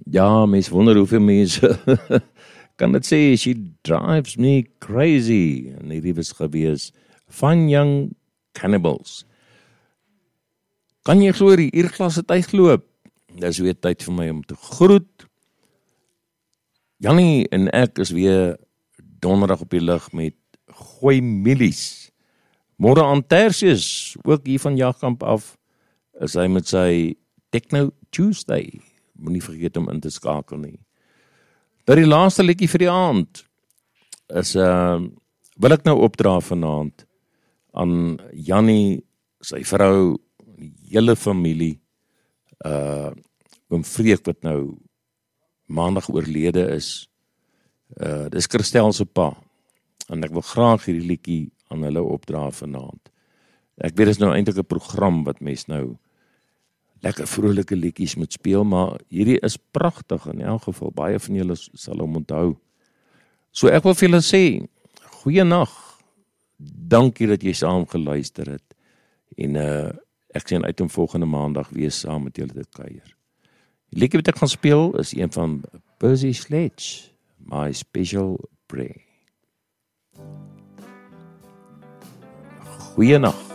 Ja, mens wonder hoeveel mense kan dit sê, she drives me crazy. En hierdie was gewees Fine Young Cannibals. Kan jy glo die uurglas het uitgeloop? Dis weer tyd vir my om te groet. Jannie en ek is weer donderdag op die lug met Gooi Milies. Môre aan Tersius, ook hier van Jagkamp af, is hy met sy Techno Tuesday. Moenie vergeet om in te skakel nie. Dat die laaste liedjie vir die aand is, wil ek nou opdra vanaand aan Jannie, sy vrou, die hele familie, oom Freek wat nou maandag oorlede is. Dis Christel se pa. En ek wil graag hierdie liedjie aan hulle opdra vanaand. Ek weet, dit is nou eintlik 'n program wat mens nou lekker vrolike liedjies moet speel, maar hierdie is pragtig in elk geval. Baie van julle sal hom onthou. So ek wil vir julle sê, goeienag. Dankie dat jy saam geluister het. En ek sien uit om volgende maandag weer saam met julle te kuier. Die liedjie wat ek gaan speel is een van Percy Sledge, My Special Prayer. Goeienag.